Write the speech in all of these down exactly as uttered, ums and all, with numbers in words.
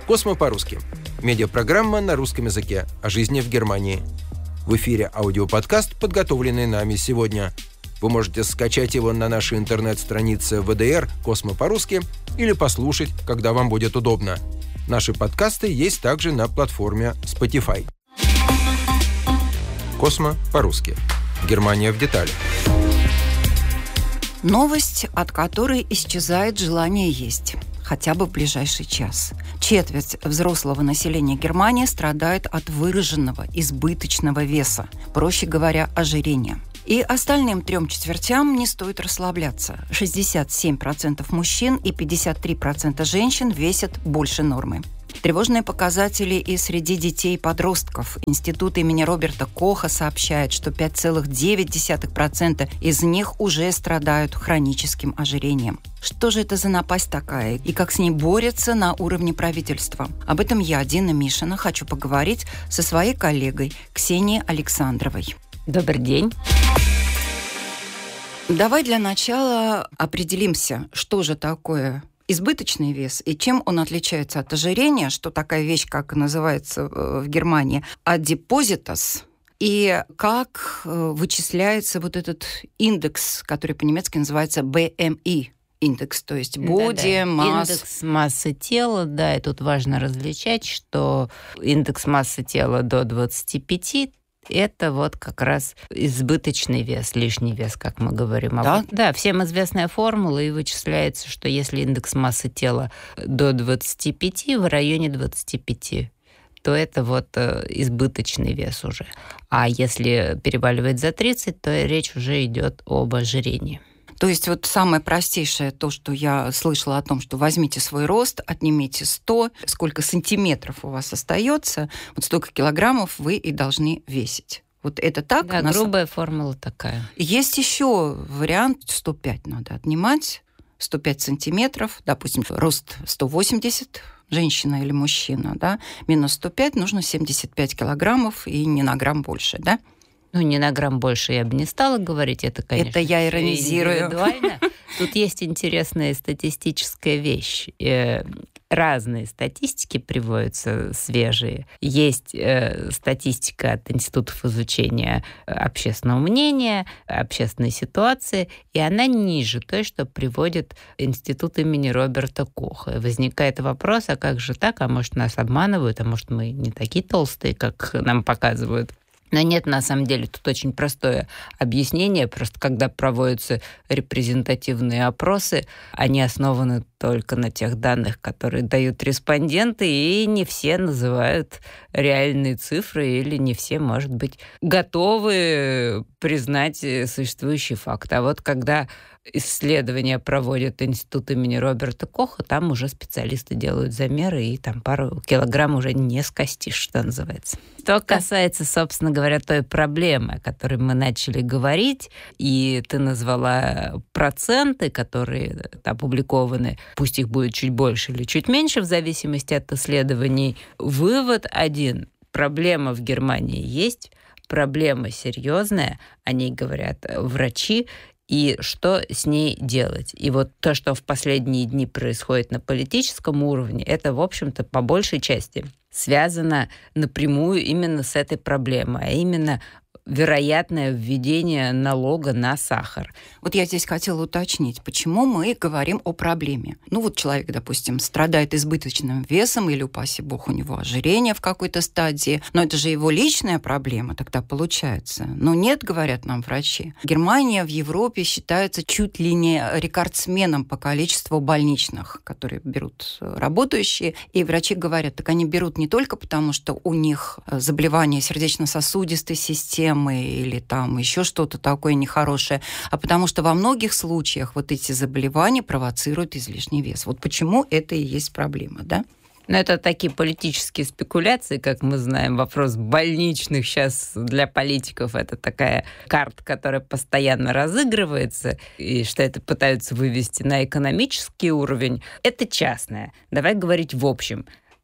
«Космо по-русски». Медиапрограмма на русском языке о жизни в Германии. В эфире аудиоподкаст, подготовленный нами сегодня. Вы можете скачать его на нашей интернет-странице вэ дэ эр «Космо по-русски» или послушать, когда вам будет удобно. Наши подкасты есть также на платформе Spotify. «Космо по-русски». Германия в деталях. Новость, от которой исчезает желание есть. Хотя бы в ближайший час. Четверть взрослого населения Германии страдает от выраженного избыточного веса, проще говоря, ожирения. И остальным трем четвертям не стоит расслабляться. шестьдесят семь процентов мужчин и пятьдесят три процента женщин весят больше нормы. Тревожные показатели и среди детей и подростков. Институт имени Роберта Коха сообщает, что пять целых девять десятых процента из них уже страдают хроническим ожирением. Что же это за напасть такая и как с ней борются на уровне правительства? Об этом я, Дина Мишина, хочу поговорить со своей коллегой Ксенией Александровой. Добрый день. Давай для начала определимся, что же такое избыточный вес и чем он отличается от ожирения, что такая вещь, как называется в Германии, адипозитас, и как вычисляется вот этот индекс, который по-немецки называется бэ эм и. Индекс, то есть body mass. Индекс массы тела, да, и тут важно различать, что индекс массы тела до двадцати пяти это вот как раз избыточный вес, лишний вес, как мы говорим. Да? А, да, всем известная формула, и вычисляется, что если индекс массы тела до двадцати пяти, в районе двадцати пяти, то это вот избыточный вес уже. А если переваливает за тридцать, то речь уже идет об ожирении. То есть вот самое простейшее, то, что я слышала о том, что возьмите свой рост, отнимите сто, сколько сантиметров у вас остается, вот столько килограммов вы и должны весить. Вот это так? Да, нас... грубая формула такая. Есть еще вариант, сто пять надо отнимать, сто пять сантиметров, допустим, рост сто восемьдесят, женщина или мужчина, да, минус сто пять, нужно семьдесят пять килограммов и не на грамм больше, да? Ну, не на грамм больше я бы не стала говорить, это, конечно, это я иронизирую. Индивидуально. Тут есть интересная статистическая вещь. Разные статистики приводятся, свежие. Есть статистика от институтов изучения общественного мнения, общественной ситуации, и она ниже той, что приводит институт имени Роберта Коха. И возникает вопрос, а как же так? А может, нас обманывают? А может, мы не такие толстые, как нам показывают? Но нет, на самом деле, тут очень простое объяснение. Просто когда проводятся репрезентативные опросы, они основаны только на тех данных, которые дают респонденты, и не все называют реальные цифры, или не все, может быть, готовы признать существующий факт. А вот когда исследования проводит институт имени Роберта Коха, там уже специалисты делают замеры, и там пару килограмм уже не скостишь, что называется. Что касается, собственно говоря, той проблемы, о которой мы начали говорить, и ты назвала проценты, которые опубликованы, пусть их будет чуть больше или чуть меньше, в зависимости от исследований. Вывод один. Проблема в Германии есть, проблема серьезная, о ней говорят врачи, и что с ней делать. И вот то, что в последние дни происходит на политическом уровне, это, в общем-то, по большей части связано напрямую именно с этой проблемой, а именно вероятное введение налога на сахар. Вот я здесь хотела уточнить, почему мы говорим о проблеме. Ну вот человек, допустим, страдает избыточным весом, или, упаси бог, у него ожирение в какой-то стадии, но это же его личная проблема тогда получается. Но нет, говорят нам врачи. Германия в Европе считается чуть ли не рекордсменом по количеству больничных, которые берут работающие, и врачи говорят, так они берут не только потому, что у них заболевание сердечно-сосудистой системы, или там еще что-то такое нехорошее, а потому что во многих случаях вот эти заболевания провоцируют излишний вес. Вот почему это и есть проблема, да? Но это такие политические спекуляции, как мы знаем. Вопрос больничных сейчас для политиков — это такая карта, которая постоянно разыгрывается, и что это пытаются вывести на экономический уровень. Это частное. Давай говорить в общем.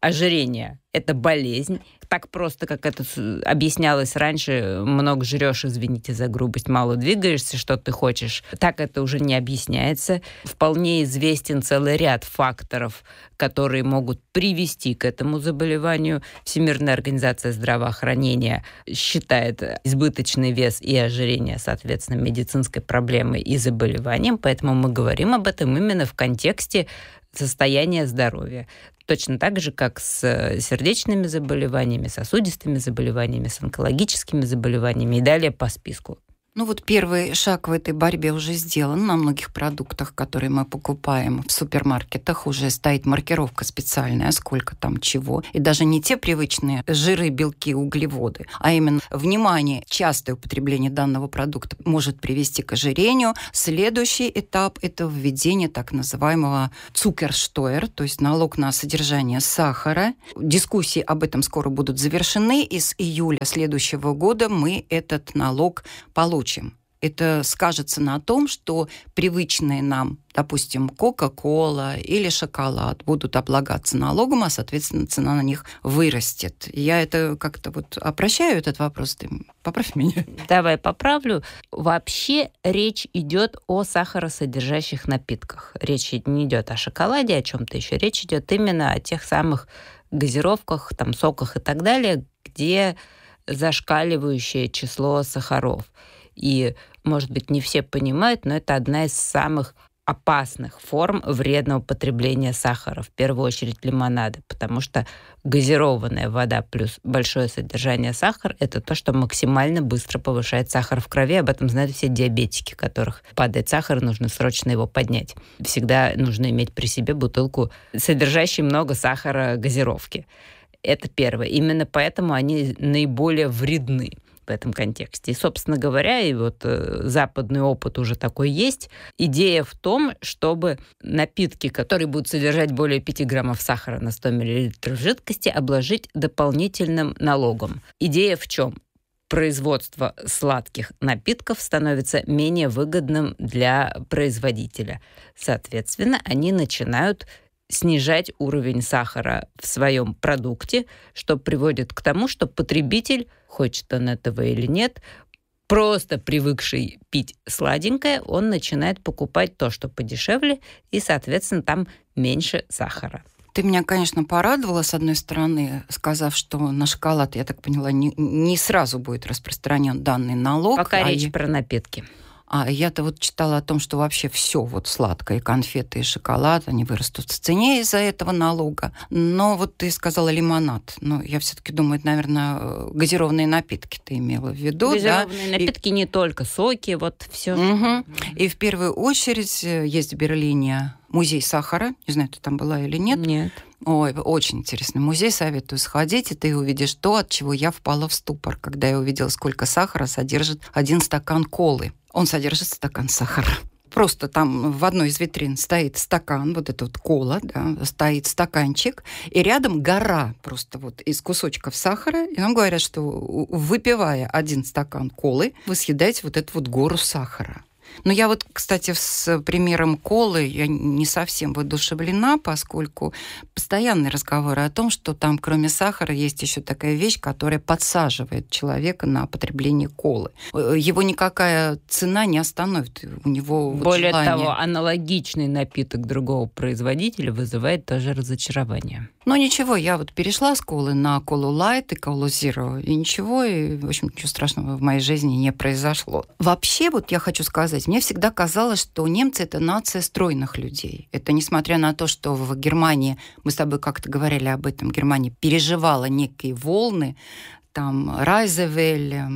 ожирение – это болезнь. Так просто, как это объяснялось раньше, много жрешь, извините за грубость, мало двигаешься, что ты хочешь. Так это уже не объясняется. Вполне известен целый ряд факторов, которые могут привести к этому заболеванию. Всемирная организация здравоохранения считает избыточный вес и ожирение, соответственно, медицинской проблемой и заболеванием, поэтому мы говорим об этом именно в контексте состояния здоровья. Точно так же, как с сердечными заболеваниями, сосудистыми заболеваниями, с онкологическими заболеваниями и далее по списку. Ну вот первый шаг в этой борьбе уже сделан. На многих продуктах, которые мы покупаем в супермаркетах, уже стоит маркировка специальная, сколько там чего. И даже не те привычные жиры, белки, углеводы, а именно, внимание, частое употребление данного продукта может привести к ожирению. Следующий этап – это введение так называемого цукерштойер, то есть налог на содержание сахара. Дискуссии об этом скоро будут завершены, и с июля следующего года мы этот налог получим. Это скажется на том, что привычные нам, допустим, Кока-Кола или шоколад будут облагаться налогом, а, соответственно, цена на них вырастет. Я это как-то вот опрощаю, этот вопрос, ты поправь меня. Давай поправлю. Вообще речь идет о сахаросодержащих напитках. Речь не идет о шоколаде, о чем-то еще. Речь идет именно о тех самых газировках, там, соках и так далее, где зашкаливающее число сахаров. И, может быть, не все понимают, но это одна из самых опасных форм вредного потребления сахара, в первую очередь лимонада, потому что газированная вода плюс большое содержание сахара – это то, что максимально быстро повышает сахар в крови. Об этом знают все диабетики, у которых падает сахар, нужно срочно его поднять. Всегда нужно иметь при себе бутылку, содержащую много сахара газировки. Это первое. Именно поэтому они наиболее вредны в этом контексте. И, собственно говоря, и вот э, западный опыт уже такой есть. Идея в том, чтобы напитки, которые будут содержать более пяти граммов сахара на сто миллилитров жидкости, обложить дополнительным налогом. Идея в чем? Производство сладких напитков становится менее выгодным для производителя. Соответственно, они начинают снижать уровень сахара в своем продукте, что приводит к тому, что потребитель, хочет он этого или нет, просто привыкший пить сладенькое, он начинает покупать то, что подешевле, и, соответственно, там меньше сахара. Ты меня, конечно, порадовала, с одной стороны, сказав, что на шоколад, я так поняла, не, не сразу будет распространен данный налог. Пока а речь я... про напитки. А я-то вот читала о том, что вообще все вот сладкое, и конфеты, и шоколад, они вырастут в цене из-за этого налога. Но вот ты сказала лимонад. Но я все-таки думаю, это, наверное, газированные напитки ты имела в виду. Газированные да? напитки, и... не только соки, вот все. Угу. И в первую очередь есть в Берлине музей сахара. Не знаю, ты там была или нет. Нет. Ой, очень интересный музей, советую сходить, и ты увидишь то, от чего я впала в ступор, когда я увидела, сколько сахара содержит один стакан колы. Он содержит стакан сахара. Просто там в одной из витрин стоит стакан, вот эта вот кола, да, стоит стаканчик, и рядом гора просто вот из кусочков сахара. И нам говорят, что выпивая один стакан колы, вы съедаете вот эту вот гору сахара. Но я вот, кстати, с примером колы я не совсем воодушевлена, поскольку постоянные разговоры о том, что там кроме сахара есть еще такая вещь, которая подсаживает человека на потребление колы. Его никакая цена не остановит. У него Более вот желание... того, аналогичный напиток другого производителя вызывает тоже разочарование. Но ничего, я вот перешла с колы на колу лайт и колу зеро, и ничего, и, в общем, ничего страшного в моей жизни не произошло. Вообще, вот я хочу сказать, мне всегда казалось, что немцы – это нация стройных людей. Это несмотря на то, что в Германии, мы с тобой как-то говорили об этом, Германия переживала некие волны, там Райзевелле,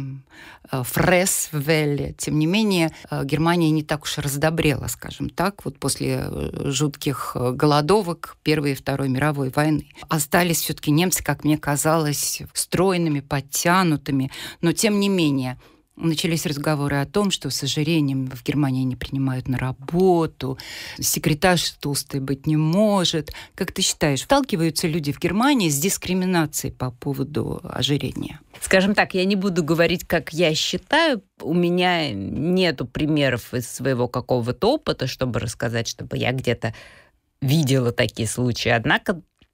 Фресвелле. Тем не менее, Германия не так уж и раздобрела, скажем так, вот после жутких голодовок Первой и Второй мировой войны. Остались все-таки немцы, как мне казалось, стройными, подтянутыми, но тем не менее... Начались разговоры о том, что с ожирением в Германии не принимают на работу, секретарша толстой быть не может. Как ты считаешь, сталкиваются люди в Германии с дискриминацией по поводу ожирения? Скажем так, я не буду говорить, как я считаю. У меня нету примеров из своего какого-то опыта, чтобы рассказать, чтобы я где-то видела такие случаи. Однако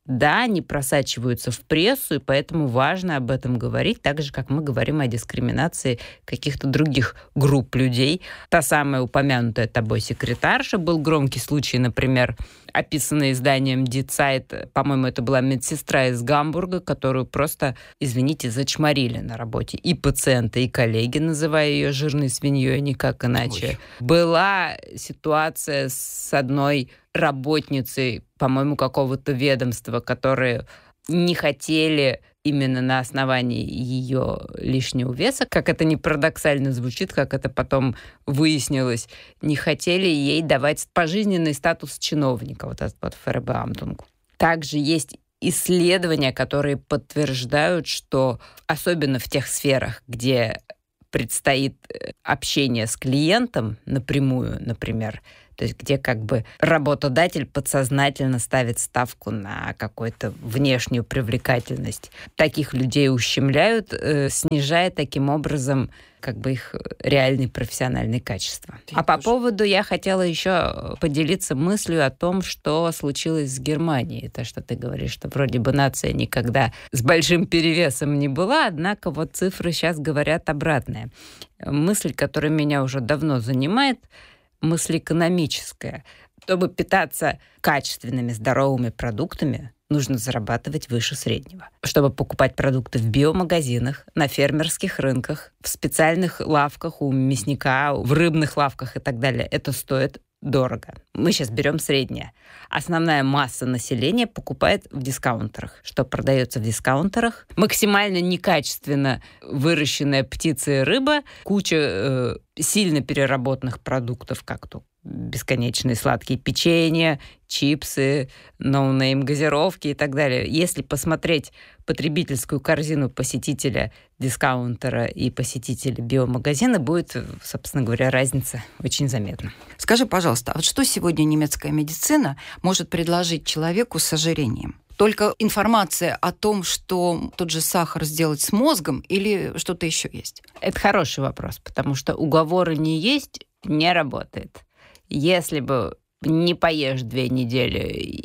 Да, они просачиваются в прессу, и поэтому важно об этом говорить, так же, как мы говорим о дискриминации каких-то других групп людей. Та самая упомянутая тобой секретарша, был громкий случай, например, описанный изданием Die Zeit, по-моему, это была медсестра из Гамбурга, которую просто, извините, зачморили на работе. И пациенты, и коллеги, называя ее жирной свиньей, никак иначе. Ой. Была ситуация с одной работницей, по-моему, какого-то ведомства, которые не хотели именно на основании ее лишнего веса, как это не парадоксально звучит, как это потом выяснилось, не хотели ей давать пожизненный статус чиновника, вот этот вот ФРБ-Амтунг. Также есть исследования, которые подтверждают, что особенно в тех сферах, где предстоит общение с клиентом напрямую, например, то есть где как бы работодатель подсознательно ставит ставку на какую-то внешнюю привлекательность. Таких людей ущемляют, э, снижая таким образом как бы их реальные профессиональные качества. Ты а тоже. По поводу я хотела еще поделиться мыслью о том, что случилось с Германией. То, что ты говоришь, что вроде бы нация никогда с большим перевесом не была, однако вот цифры сейчас говорят обратное. Мысль, которая меня уже давно занимает, мысль экономическая. Чтобы питаться качественными, здоровыми продуктами, нужно зарабатывать выше среднего. Чтобы покупать продукты в биомагазинах, на фермерских рынках, в специальных лавках у мясника, в рыбных лавках и так далее, это стоит дорого. Мы сейчас берем среднее. Основная масса населения покупает в дискаунтерах. Что продается в дискаунтерах? Максимально некачественно выращенная птица и рыба, куча э, сильно переработанных продуктов, как то бесконечные сладкие печенья, чипсы, ноунейм газировки и так далее. Если посмотреть потребительскую корзину посетителя дискаунтера и посетителя биомагазина, будет, собственно говоря, разница очень заметна. Скажи, пожалуйста, а вот что сегодня немецкая медицина может предложить человеку с ожирением? Только информация о том, что тот же сахар сделать с мозгом, или что-то еще есть? Это хороший вопрос, потому что уговоры не есть, не работает. Если бы не поешь две недели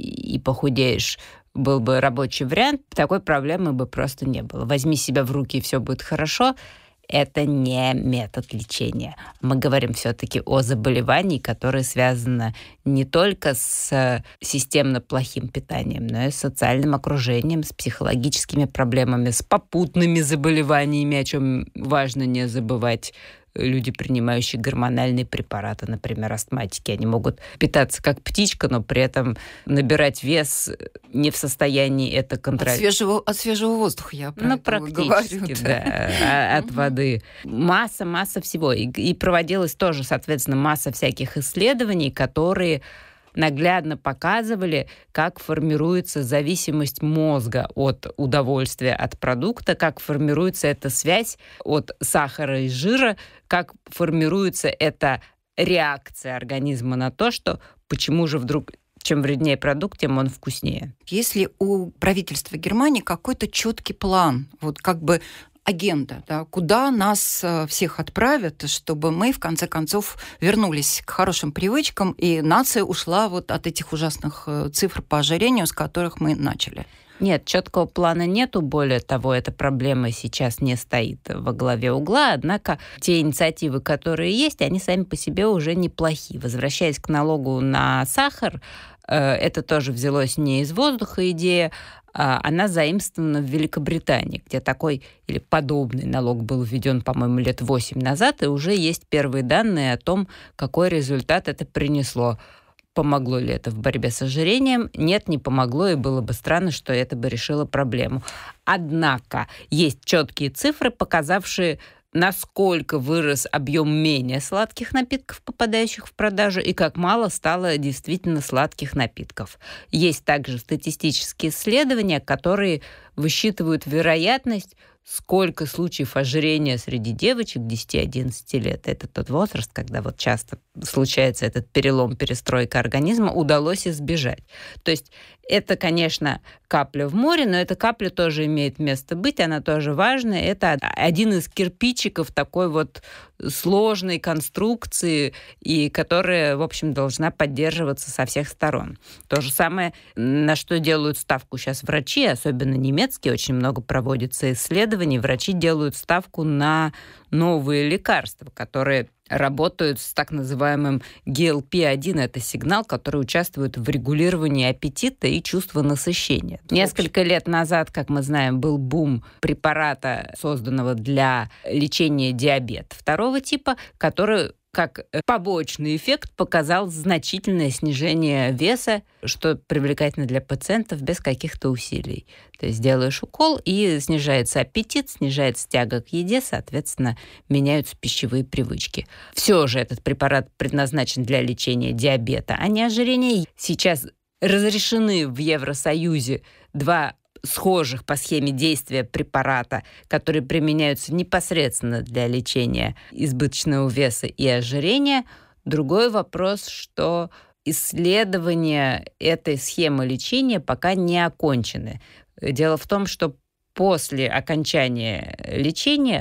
и похудеешь, был бы рабочий вариант, такой проблемы бы просто не было. Возьми себя в руки, и все будет хорошо. Это не метод лечения. Мы говорим все-таки о заболевании, которое связано не только с системно плохим питанием, но и с социальным окружением, с психологическими проблемами, с попутными заболеваниями, о чем важно не забывать. Люди, принимающие гормональные препараты, например, астматики, они могут питаться как птичка, но при этом набирать вес не в состоянии это контролировать. От свежего, от свежего воздуха я про ну, это практически, говорю. Да, от воды. Масса, масса всего. И, и проводилась тоже, соответственно, масса всяких исследований, которые наглядно показывали, как формируется зависимость мозга от удовольствия от продукта, как формируется эта связь от сахара и жира, как формируется эта реакция организма на то, что почему же вдруг чем вреднее продукт, тем он вкуснее. Если у правительства Германии какой-то четкий план, вот как бы агенда, да, куда нас всех отправят, чтобы мы, в конце концов, вернулись к хорошим привычкам, и нация ушла вот от этих ужасных цифр по ожирению, с которых мы начали. Нет, четкого плана нету. Более того, эта проблема сейчас не стоит во главе угла. Однако те инициативы, которые есть, они сами по себе уже неплохие. Возвращаясь к налогу на сахар, это тоже взялось не из воздуха идея, она заимствована в Великобритании, где такой или подобный налог был введен, по-моему, лет восемь назад, и уже есть первые данные о том, какой результат это принесло. Помогло ли это в борьбе с ожирением? Нет, не помогло, и было бы странно, что это бы решило проблему. Однако есть четкие цифры, показавшие, насколько вырос объем менее сладких напитков, попадающих в продажу, и как мало стало действительно сладких напитков. Есть также статистические исследования, которые высчитывают вероятность, сколько случаев ожирения среди девочек десяти-одиннадцати лет, это тот возраст, когда вот часто случается этот перелом, перестройка организма, удалось избежать. То есть это, конечно, капля в море, но эта капля тоже имеет место быть, она тоже важная. Это один из кирпичиков такой вот сложной конструкции, и которая, в общем, должна поддерживаться со всех сторон. То же самое, на что делают ставку сейчас врачи, особенно немецкие, очень много проводится исследований, врачи делают ставку на новые лекарства, которые работают с так называемым джи эл пи один. Это сигнал, который участвует в регулировании аппетита и чувства насыщения. Несколько лет назад, как мы знаем, был бум препарата, созданного для лечения диабета второго типа, который как побочный эффект показал значительное снижение веса, что привлекательно для пациентов без каких-то усилий. То есть делаешь укол, и снижается аппетит, снижается тяга к еде, соответственно, меняются пищевые привычки. Все же этот препарат предназначен для лечения диабета, а не ожирения. Сейчас разрешены в Евросоюзе два схожих по схеме действия препарата, которые применяются непосредственно для лечения избыточного веса и ожирения. Другой вопрос, что исследования этой схемы лечения пока не окончены. Дело в том, что после окончания лечения